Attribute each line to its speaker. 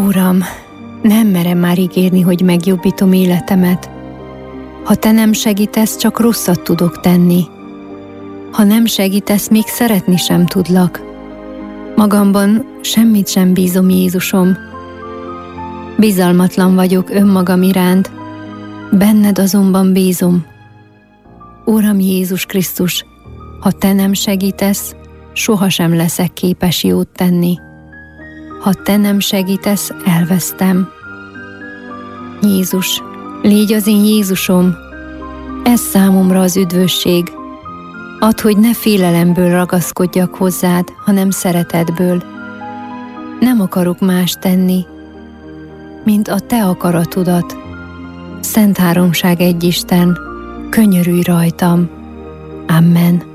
Speaker 1: Uram, nem merem már ígérni, hogy megjobbítom életemet. Ha Te nem segítesz, csak rosszat tudok tenni. Ha nem segítesz, még szeretni sem tudlak. Magamban semmit sem bízom, Jézusom. Bizalmatlan vagyok önmagam iránt, benned azonban bízom. Uram Jézus Krisztus, ha Te nem segítesz, sohasem leszek képes jót tenni. Ha Te nem segítesz, elvesztem. Jézus, légy az én Jézusom, ez számomra az üdvösség. Add, hogy ne félelemből ragaszkodjak hozzád, hanem szeretetből. Nem akarok más tenni, mint a Te akaratodat. Szent Háromság egy Isten, könyörülj rajtam. Amen.